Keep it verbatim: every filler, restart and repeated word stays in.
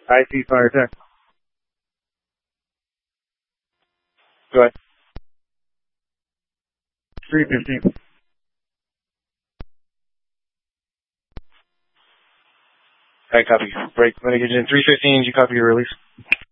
I see fire tech. Go ahead. three fifteen. I copy. Break. When I get you in three fifteen, you copy your release?